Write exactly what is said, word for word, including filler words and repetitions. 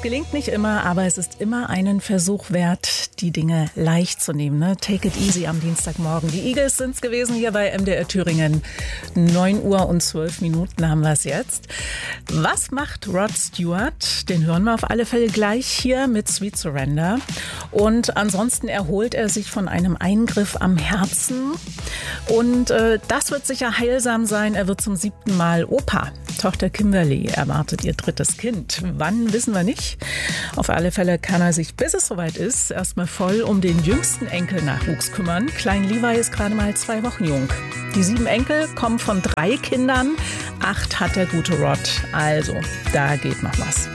gelingt nicht immer, aber es ist immer einen Versuch wert, die Dinge leicht zu nehmen. Ne? Take it easy am Dienstagmorgen. Die Eagles sind es gewesen hier bei M D R Thüringen. neun Uhr und zwölf Minuten haben wir es jetzt. Was macht Rod Stewart? Den hören wir auf alle Fälle gleich hier mit Sweet Surrender. Und ansonsten erholt er sich von einem Eingriff am Herzen. Und äh, das wird sicher heilsam sein. Er wird zum siebten Mal Opa. Tochter Kimberly erwartet ihr drittes Kind. Wann, wissen wir nicht. Auf alle Fälle kann er sich, bis es soweit ist, erstmal voll um den jüngsten Enkelnachwuchs kümmern. Klein Levi ist gerade mal zwei Wochen jung. Die sieben Enkel kommen von drei Kindern. Acht hat der gute Rod. Also, da geht noch was.